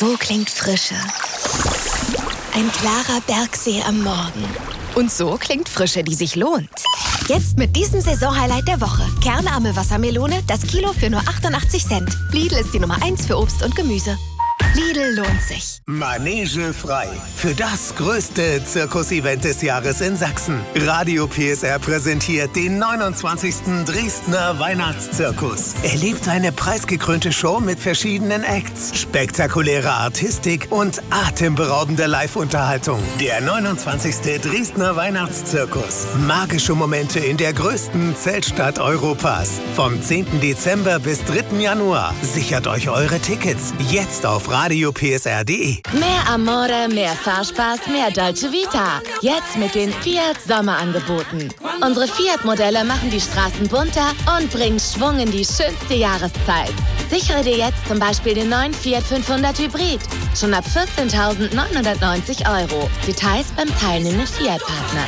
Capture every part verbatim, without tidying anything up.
So klingt Frische. Ein klarer Bergsee am Morgen. Und so klingt Frische, die sich lohnt. Jetzt mit diesem Saisonhighlight der Woche. Kernarme Wassermelone, das Kilo für nur achtundachtzig Cent. Lidl ist die Nummer eins für Obst und Gemüse. Lidl lohnt sich. Manege frei. Für das größte Zirkusevent des Jahres in Sachsen. Radio P S R präsentiert den neunundzwanzigsten Dresdner Weihnachtszirkus. Erlebt eine preisgekrönte Show mit verschiedenen Acts, spektakuläre Artistik und atemberaubende Live-Unterhaltung. Der neunundzwanzigste Dresdner Weihnachtszirkus. Magische Momente in der größten Zeltstadt Europas. Vom zehnten Dezember bis dritten Januar. Sichert euch eure Tickets jetzt auf radio p s r punkt d e. Mehr Amore, mehr Fahrspaß, mehr Dolce Vita. Jetzt mit den Fiat Sommerangeboten. Unsere Fiat-Modelle machen die Straßen bunter und bringen Schwung in die schönste Jahreszeit. Sichere dir jetzt zum Beispiel den neuen Fiat fünfhundert Hybrid. Schon ab vierzehntausendneunhundertneunzig Euro. Details beim teilnehmenden Fiat-Partner.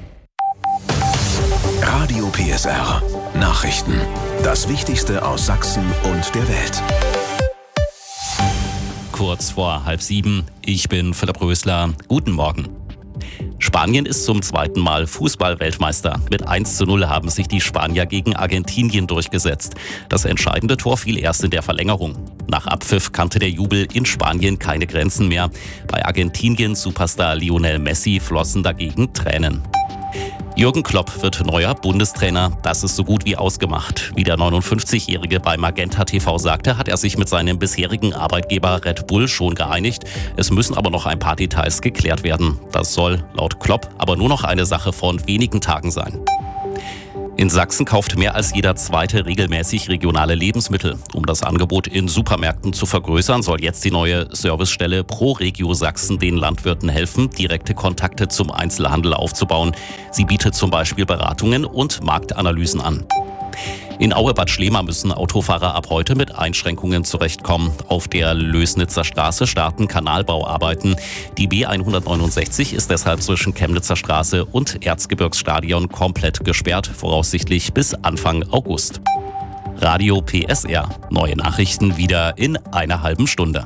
Radio P S R. Nachrichten. Das Wichtigste aus Sachsen und der Welt. Kurz vor halb sieben. Ich bin Philipp Rösler. Guten Morgen. Spanien ist zum zweiten Mal Fußball-Weltmeister. Mit eins zu null haben sich die Spanier gegen Argentinien durchgesetzt. Das entscheidende Tor fiel erst in der Verlängerung. Nach Abpfiff kannte der Jubel in Spanien keine Grenzen mehr. Bei Argentinien-Superstar Lionel Messi flossen dagegen Tränen. Jürgen Klopp wird neuer Bundestrainer. Das ist so gut wie ausgemacht. Wie der neunundfünfzigjährige bei Magenta T V sagte, hat er sich mit seinem bisherigen Arbeitgeber Red Bull schon geeinigt. Es müssen aber noch ein paar Details geklärt werden. Das soll laut Klopp aber nur noch eine Sache von wenigen Tagen sein. In Sachsen kauft mehr als jeder Zweite regelmäßig regionale Lebensmittel. Um das Angebot in Supermärkten zu vergrößern, soll jetzt die neue Servicestelle ProRegio Sachsen den Landwirten helfen, direkte Kontakte zum Einzelhandel aufzubauen. Sie bietet zum Beispiel Beratungen und Marktanalysen an. In Aue-Bad Schlema müssen Autofahrer ab heute mit Einschränkungen zurechtkommen. Auf der Lößnitzer Straße starten Kanalbauarbeiten. Die B hundertneunundsechzig ist deshalb zwischen Chemnitzer Straße und Erzgebirgsstadion komplett gesperrt, voraussichtlich bis Anfang August. Radio P S R. Neue Nachrichten wieder in einer halben Stunde.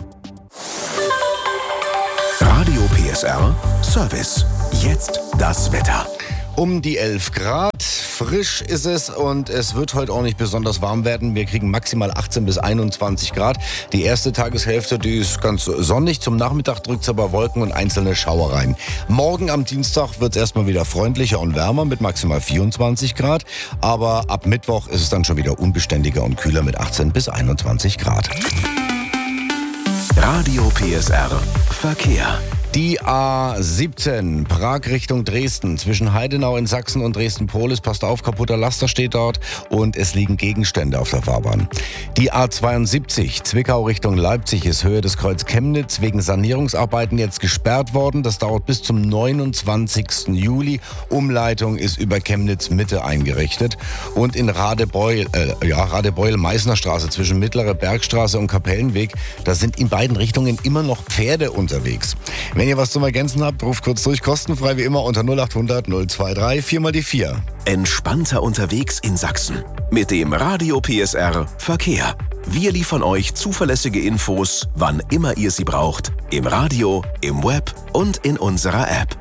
Radio P S R Service. Jetzt das Wetter. Um die elf Grad, frisch ist es und es wird heute auch nicht besonders warm werden. Wir kriegen maximal achtzehn bis einundzwanzig Grad. Die erste Tageshälfte, die ist ganz sonnig. Zum Nachmittag drückt es aber Wolken und einzelne Schauer rein. Morgen am Dienstag wird es erstmal wieder freundlicher und wärmer mit maximal vierundzwanzig Grad. Aber ab Mittwoch ist es dann schon wieder unbeständiger und kühler mit achtzehn bis einundzwanzig Grad. Radio P S R Verkehr. Die A siebzehn, Prag Richtung Dresden, zwischen Heidenau in Sachsen und Dresden-Polis. Passt auf, kaputter Laster steht dort und es liegen Gegenstände auf der Fahrbahn. Die A zweiundsiebzig, Zwickau Richtung Leipzig, ist Höhe des Kreuz Chemnitz wegen Sanierungsarbeiten jetzt gesperrt worden. Das dauert bis zum neunundzwanzigsten Juli. Umleitung ist über Chemnitz Mitte eingerichtet. Und in Radebeul, äh, ja, Radebeul-Meißner Straße zwischen Mittlere Bergstraße und Kapellenweg, da sind in beiden Richtungen immer noch Pferde unterwegs. Wenn ihr was zum Ergänzen habt, ruft kurz durch, kostenfrei wie immer unter null acht hundert null zwei drei vier mal die vier. Entspannter unterwegs in Sachsen. Mit dem Radio P S R Verkehr. Wir liefern euch zuverlässige Infos, wann immer ihr sie braucht. Im Radio, im Web und in unserer App.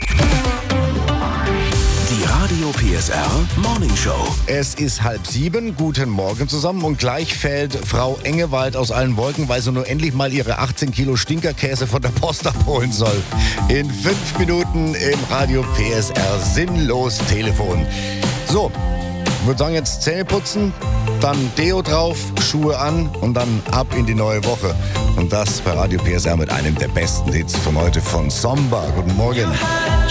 Die Radio P S R Morning Show. Es ist halb sieben, guten Morgen zusammen und gleich fällt Frau Engewald aus allen Wolken, weil sie nur endlich mal ihre achtzehn Kilo Stinkerkäse von der Post abholen soll. In fünf Minuten im Radio P S R Sinnlos Telefon. So, ich würde sagen jetzt Zähne putzen, dann Deo drauf, Schuhe an und dann ab in die neue Woche. Und das bei Radio P S R mit einem der besten Hits von heute von Somba. Guten Morgen.